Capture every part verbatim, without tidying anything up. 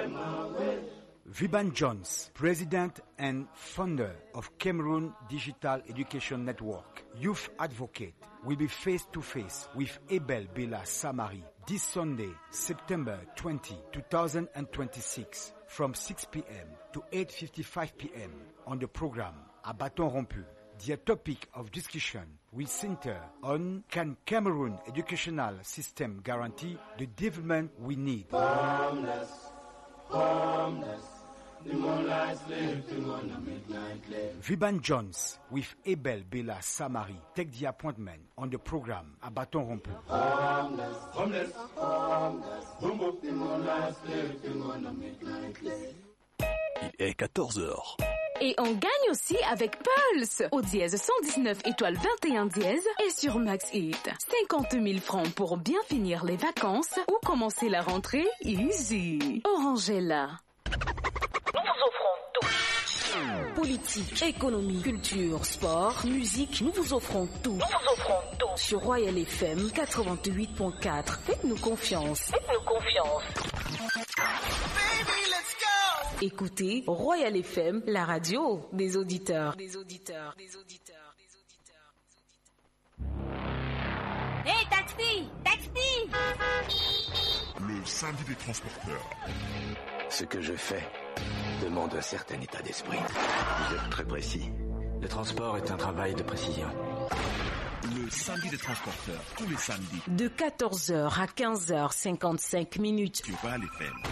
Viban Jones, President and founder of Cameroon Digital Education Network, youth advocate, will be face-to-face with Abel Bella Samari this Sunday, September twentieth, twenty twenty-six, from six p.m. to eight fifty-five p.m. on the program à Bâton Rompu. The topic of discussion will center on can Cameroon educational system guarantee the development we need. Homeless, homeless. The moonlight sleeping on the midnight lane. Viban Jones with Abel Bella Samari take the appointment on the program à Bâton Rompu. Homeless, homeless, homeless. The moonlight sleeping on the midnight lane. Il est quatorze heures. Et on gagne aussi avec Pulse au dièse cent dix-neuf étoile vingt et un dièse et sur Max Hit. cinquante mille francs pour bien finir les vacances ou commencer la rentrée easy. Orangella. Nous vous offrons tout. Politique, économie, culture, sport, musique, nous vous offrons tout. Nous vous offrons tout. Sur Royal F M quatre-vingt-huit point quatre. Faites-nous confiance. Faites-nous confiance. Baby, let's go. Écoutez Royal F M, la radio des auditeurs. Des auditeurs, des auditeurs, des auditeurs, des auditeurs. Hey, taxi! Taxi! Le samedi des transporteurs. Ce que je fais demande un certain état d'esprit. Vous êtes très précis. Le transport est un travail de précision. Le samedi des transporteurs, tous les samedis. De quatorze heures à quinze heures cinquante-cinq minutes. Sur Royal F M.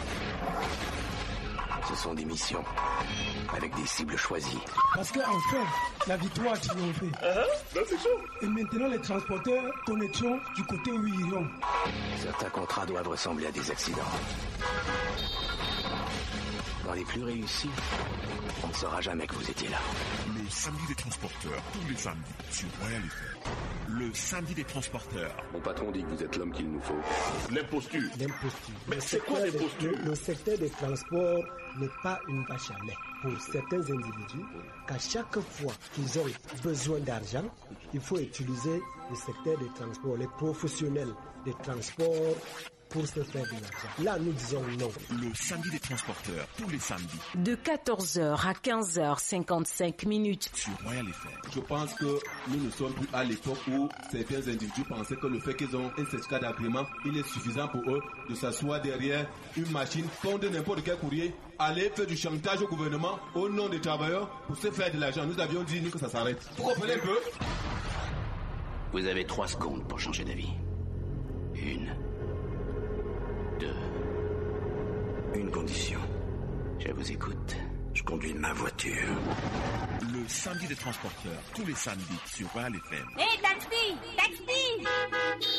Ce sont des missions avec des cibles choisies. Parce qu'enfin, la victoire a triomphé. Uh-huh. Non, c'est chaud. Et maintenant, les transporteurs connaîtront du côté où ils iront. Certains contrats doivent ressembler à des accidents. Dans les plus réussis, on ne saura jamais que vous étiez là. Le samedi des transporteurs, tous les samedis, sur Royal F M. Le samedi des transporteurs. Mon patron dit que vous êtes l'homme qu'il nous faut. L'imposture. L'imposture. Mais c'est quoi l'imposture? Le, le secteur des transports n'est pas une vache à lait. Pour certains individus, qu'à chaque fois qu'ils ont besoin d'argent, il faut utiliser le secteur des transports, les professionnels des transports, pour se faire de l'argent. Là, nous disons non. Le samedi des transporteurs, tous les samedis. De quatorze heures à quinze heures cinquante-cinq minutes. Sur Royal F M. Je pense que nous ne sommes plus à l'époque où certains individus pensaient que le fait qu'ils ont un certificat d'agrément, il est suffisant pour eux de s'asseoir derrière une machine, fondre n'importe quel courrier, aller faire du chantage au gouvernement au nom des travailleurs pour se faire de l'argent. Nous avions dit nous, que ça s'arrête. Vous comprenez un peu? Vous avez trois secondes pour changer d'avis. Une. Deux. Une condition. Je vous écoute. Je conduis ma voiture. Le samedi des transporteurs, tous les samedis sur Royal F M. Hey, taxi! Taxi!